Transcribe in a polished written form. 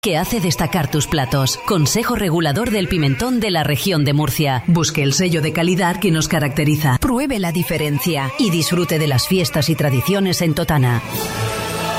que hace destacar tus platos. Consejo Regulador del Pimentón de la región de Murcia. Busque el sello de calidad que nos caracteriza. Pruebe la diferencia y disfrute de las fiestas y tradiciones en Totana.